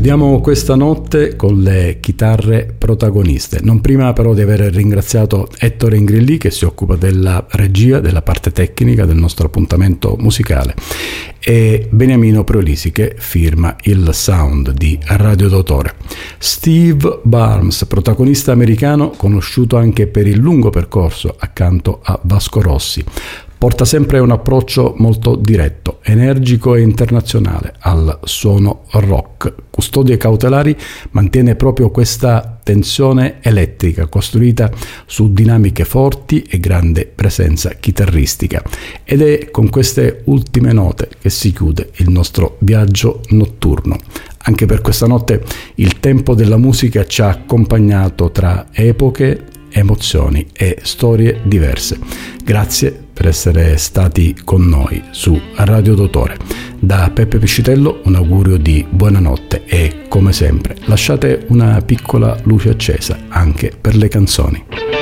Chiudiamo questa notte con le chitarre protagoniste, non prima però di aver ringraziato Ettore Ingrilli, che si occupa della regia, della parte tecnica del nostro appuntamento musicale, e Beniamino Preolisi, che firma il sound di Radio d'autore. Steve Barnes, protagonista americano conosciuto anche per il lungo percorso accanto a Vasco Rossi, porta sempre un approccio molto diretto, energico e internazionale al suono rock. Custodie Cautelari mantiene proprio questa tensione elettrica costruita su dinamiche forti e grande presenza chitarristica, ed è con queste ultime note che si chiude il nostro viaggio notturno. Anche per questa notte il tempo della musica ci ha accompagnato tra epoche, emozioni e storie diverse. Grazie per essere stati con noi su Radio d'autore. Da Peppe Piscitello un augurio di buonanotte e, come sempre, lasciate una piccola luce accesa anche per le canzoni.